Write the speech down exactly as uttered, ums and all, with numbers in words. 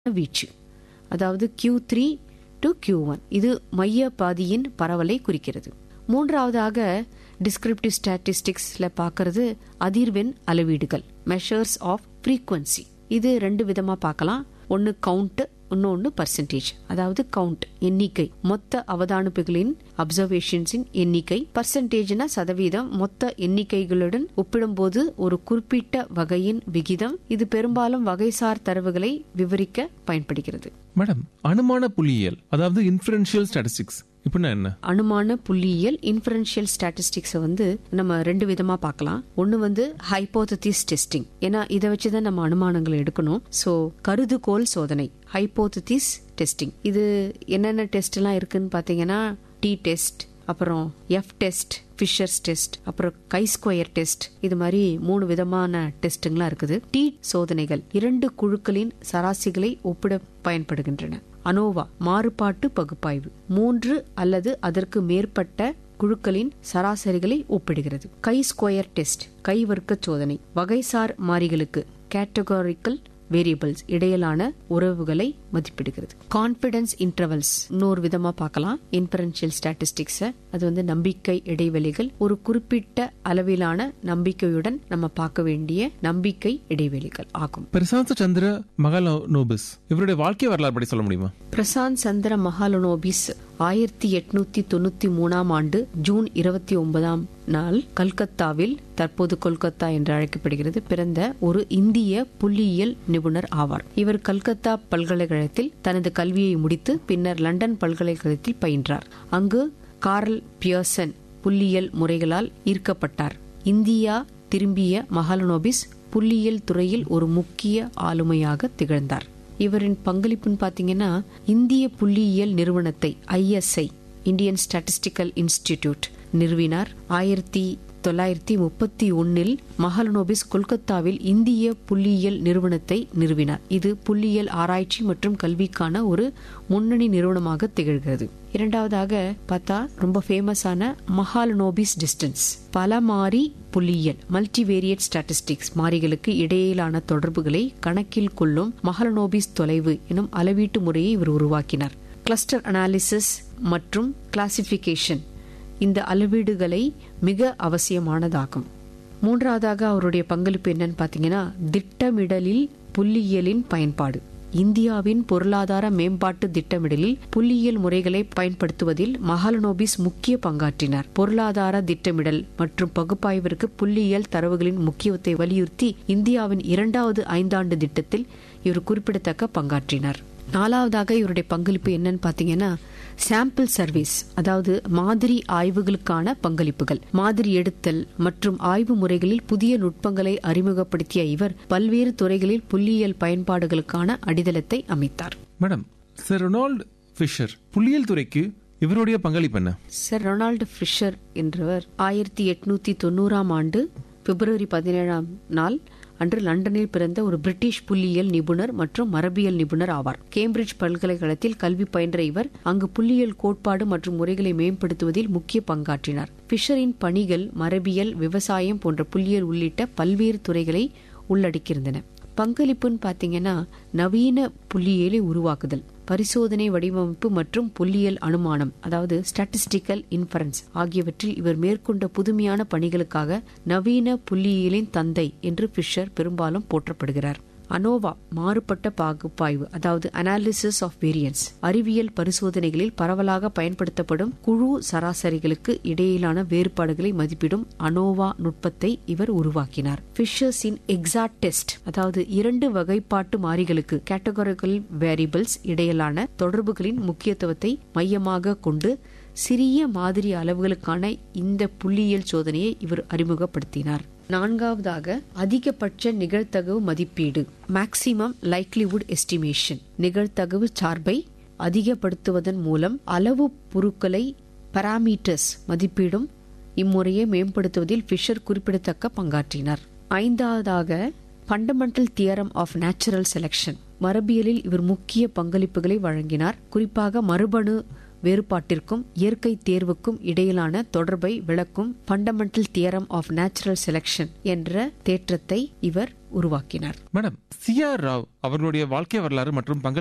வீச்சு, அதாவது Q three to Q one, இது மைய பாதியின் பரவலை குறிக்கிறது. மூன்றாவதாக டிஸ்கிரிப்டிவ் ஸ்டாட்டிஸ்டிக்ஸ்ல பார்க்கறது அதிர்வெண் அளவீடுகள், மெஷர்ஸ் ஆஃப் ஃப்ரீக்வன்சி. இது ரெண்டு விதமா பார்க்கலாம். ஒன்னு கவுண்ட், இன்னொன்னு பர்சன்டேஜ். அதாவது கவுண்ட் எண்ணிக்கை, மொத்த அவதானிப்புகளின் அப்சர்வேஷன்ஸின் எண்ணிக்கை. பர்சன்டேஜ்னா சதவீதம், மொத்த எண்ணிக்கைகளுடன் ஒப்பிடும்போது ஒரு குறிப்பிட்ட வகையின் விகிதம். இது பெரும்பாலும் வகைசார் தரவுகளை விவரிக்க பயன்படுகிறது. மேடம், அனுமான புள்ளியியல் அதாவது இன்ஃபரன்ஷியல் ஸ்டாட்டிஸ்டிக்ஸ் இப்படின்னா என்ன? அனுமான புள்ளியியல் இன்ஃபரன்ஷியல் ஸ்டாட்டிஸ்டிக்ஸ் வந்து நம்ம ரெண்டு விதமா பார்க்கலாம். ஒன்னு வந்து ஹைபோதசிஸ் டெஸ்டிங், ஏன்னா இதை வச்சுதான் நம்ம அனுமானங்களை எடுக்கணும். சோ கருதுகோள் சோதனை, ஹைபோதசிஸ் டெஸ்டிங். இது என்னென்ன டெஸ்ட் எல்லாம் இருக்குன்னு பாத்தீங்கன்னா டி டெஸ்ட், அப்புறம் எஃப் டெஸ்ட், ஃபிஷர்ஸ் டெஸ்ட், அப்புறம் கை ஸ்கொயர் டெஸ்ட். இது மாதிரி மூணு விதமான டெஸ்டுங்களா இருக்குது. டி சோதனைகள் இரண்டு குழுக்களின் சராசரிகளை ஒப்பிட பயன்படுகின்றன. அனோவா மாறுபாட்டு பகுப்பாய்வு மூன்று அல்லது அதற்கு மேற்பட்ட குழுக்களின் சராசரிகளை ஒப்பிடுகிறது. கை ஸ்கொயர் டெஸ்ட் கை வர்க்க சோதனை, வகைசார் மாறிகளுக்கு கேட்டகோரிக்கல் வேரியபிள்ஸ் இடையிலான உறவுகளை மதிப்பிடுகிறது. கான்பிடன்ஸ் இன்டர்வல்ஸ் இன்னொரு விதமா பார்க்கலாம் இன்ஃபரன்ஷியல் ஸ்டாட்டிஸ்டிக்ஸ். அது வந்து நம்பிக்கை இடைவெளிகள், ஒரு குறிப்பிட்ட அளவிலான நம்பிக்கையுடன் நம்ம பார்க்க வேண்டிய நம்பிக்கை இடைவெளிகள் ஆகும். பிரசாந்த் சந்திர மகாலனோபிஸ் இவருடைய வாழ்க்கை வரலாறு பற்றி சொல்ல முடியுமா? பிரசாந்த் சந்திர மகாலனோபிஸ் ஆயிரத்தி எட்நூத்தி தொண்ணூத்தி மூணாம் ஆண்டு ஜூன் இருபத்தி ஒன்பதாம் நாள் கல்கத்தாவில், தற்போது கொல்கத்தா என்று அழைக்கப்படுகிறது, பிறந்த ஒரு இந்திய புள்ளியியல் நிபுணர் ஆவார். இவர் கல்கத்தா பல்கலைக்கழகத்தில் தனது கல்வியை முடித்து பின்னர் லண்டன் பல்கலைக்கழகத்தில் பயின்றார். அங்கு கார்ல் பியர்சன் புள்ளியியல் முறைகளால் ஈர்க்கப்பட்டார். இந்தியா திரும்பிய மகாலனோபிஸ் புள்ளியியல் துறையில் ஒரு முக்கிய ஆளுமையாக திகழ்ந்தார். இவரின் பங்களிப்புன்னு பாத்தீங்கன்னா இந்திய புள்ளியியல் நிறுவனத்தை ஐஎஸ்ஐ இந்தியன் ஸ்டாட்டிஸ்டிக்கல் இன்ஸ்டிடியூட் நிறுவினார். ஆயிரத்தி தொள்ளாயிரத்தி முப்பத்தி ஒன்னில் மகாலனோபிஸ் கொல்கத்தாவில் இந்திய புள்ளியியல் நிறுவனத்தை நிறுவினார். இது புள்ளியியல் ஆராய்ச்சி மற்றும் கல்விக்கான ஒரு முன்னணி நிறுவனமாக திகழ்கிறது. இரண்டாவதாக பார்த்தா ரொம்ப ஃபேமஸான மகாலனோபிஸ் டிஸ்டன்ஸ், பல மாறி புள்ளியியல் மல்டிவேரியட் ஸ்டாட்டிஸ்டிக்ஸ், மாறிகளுக்கு இடையிலான தொடர்புகளை கணக்கில் கொள்ளும் மகாலனோபிஸ் தொலைவு எனும் அளவீட்டு முறையை இவர் உருவாக்கினார். கிளஸ்டர் அனாலிசிஸ் மற்றும் கிளாசிபிகேஷன் இந்த அளவீடுகளை மிக அவசியமானதாகும். மூன்றாவதாக அவருடைய பங்களிப்பு என்னன்னு பாத்தீங்கன்னா திட்டமிடலில் புள்ளியியலின் பயன்பாடு. இந்தியாவின் பொருளாதார மேம்பாட்டு திட்டமிடலில் புள்ளியியல் முறைகளை பயன்படுத்துவதில் மகாலனோபிஸ் முக்கிய பங்காற்றினார். பொருளாதார திட்டமிடல் மற்றும் பகுப்பாய்விற்கு புள்ளியியல் தரவுகளின் முக்கியத்துவத்தை வலியுறுத்தி இந்தியாவின் இரண்டாவது ஐந்தாண்டு திட்டத்தில் இவர் குறிப்பிடத்தக்க பங்காற்றினார். நாலாவதாக இவருடைய பங்களிப்பு என்னன்னு பாத்தீங்கன்னா சாம்பிள் சர்வீஸ், அதாவது மாதிரி ஆய்வுகளுக்கான பங்களிப்புகள். மாதிரி எடுத்தல் மற்றும் ஆய்வு முறைகளில் புதிய நுட்பங்களை அறிமுகப்படுத்திய இவர் பல்வேறு துறைகளில் புள்ளியியல் பயன்பாடுகளுக்கான அடித்தளத்தை அமைத்தார். மேடம், சர் ரொனால்டு ஃபிஷர் புள்ளியியல் துறைக்கு இவருடைய பங்களிப்பு என்ன? சர் ரொனால்டு ஃபிஷர் என்றவர் ஆயிரத்தி எட்நூத்தி தொண்ணூறாம் ஆண்டு பிப்ரவரி பதினேழாம் நாள் அன்று லண்டனில் பிறந்த ஒரு பிரிட்டிஷ் புள்ளியியல் நிபுணர் மற்றும் மரபியல் நிபுணர் ஆவார். கேம்பிரிட்ஜ் பல்கலைக்கழகத்தில் கல்வி பயின்ற இவர் அங்கு புள்ளியியல் கோட்பாடு மற்றும் முறைகளை மேம்படுத்துவதில் முக்கிய பங்காற்றினார். ஃபிஷரின் பணிகள் மரபியல், விவசாயம் போன்ற புள்ளியியல் உள்ளிட்ட பல்வேறு துறைகளை உள்ளடக்கியிருந்தன. பங்களிப்புன்னு பாத்தீங்கன்னா நவீன புள்ளியியலை உருவாக்குதல், பரிசோதனை வடிவமைப்பு மற்றும் புள்ளியியல் அனுமானம், அதாவது ஸ்டாட்டிஸ்டிக்கல் இன்ஃபரன்ஸ் ஆகியவற்றில் இவர் மேற்கொண்ட புதுமையான பணிகளுக்காக நவீன புள்ளியியலின் தந்தை என்று ஃபிஷர் பெரும்பாலும் போற்றப்படுகிறார். அனோவா மாறுபட்ட பகுப்பாய்வு, அதாவது அனாலிசிஸ் ஆஃப் வேரியன்ஸ், அறிவியல் பரிசோதனைகளில் பரவலாக பயன்படுத்தப்படும் குழு சராசரிகளுக்கு இடையிலான வேறுபாடுகளை மதிப்பிடும் அனோவா நுட்பத்தை இவர் உருவாக்கினார். ஃபிஷர்ஸின் எக்ஸாக்ட் டெஸ்ட், அதாவது இரண்டு வகைப்பாட்டு மாறிகளுக்கு கேட்டகோரிக்கல் வேரியபிள்ஸ் இடையிலான தொடர்புகளின் முக்கியத்துவத்தை மையமாக கொண்டு சிறிய மாதிரி அளவுகளுக்கான இந்த புள்ளியியல் சோதனையை இவர் அறிமுகப்படுத்தினார். நான்காவதாக அதிகபட்ச நிகழ்தகவு மதிப்பீடு, மேக்சிமம் லைக்லிவுட் எஸ்டிமேஷன். நிகழ்தகவு சார்பை அதிகப்படுத்துவதன் மூலம் அளவு பொருட்களை பாராமீட்டர்ஸ் மதிப்பீடும் இம்முறையை மேம்படுத்துவதில் ஃபிஷர் குறிப்பிடத்தக்க பங்காற்றினார். ஐந்தாவதாக fundamental theorem of natural selection, மரபியலில் இவர் முக்கிய பங்களிப்புகளை வழங்கினார். குறிப்பாக மரபணு வேறுபாட்டிற்கும் இயற்கை தேர்வுக்கும் இடையிலான தொடர்பை விளக்கும் fundamental theorem of natural selection என்ற தேற்றத்தை இவர் உருவாக்கினார். மேடம், சி ஆர் ராவ் அவர்களுடைய வாழ்க்கை வரலாறு மற்றும் பங்களிப்பு